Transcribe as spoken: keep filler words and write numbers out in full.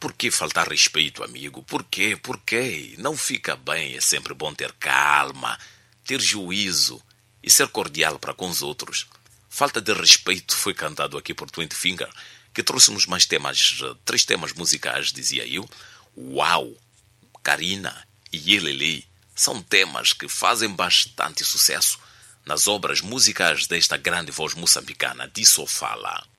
Por que faltar respeito, amigo? Por quê? Por quê? Não fica bem, é sempre bom ter calma, ter juízo e ser cordial para com os outros. Falta de respeito foi cantado aqui por Twenty Finger, que trouxe-nos mais temas, três temas musicais, dizia eu. Uau! Karina e Yelele são temas que fazem bastante sucesso nas obras musicais desta grande voz moçambicana. Disso fala.